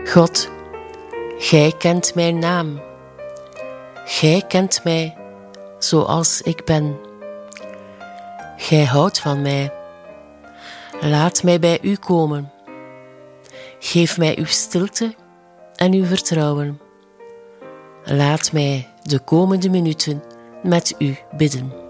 God, Gij kent mijn naam. Gij kent mij zoals ik ben. Gij houdt van mij. Laat mij bij u komen. Geef mij uw stilte en uw vertrouwen. Laat mij de komende minuten met u bidden.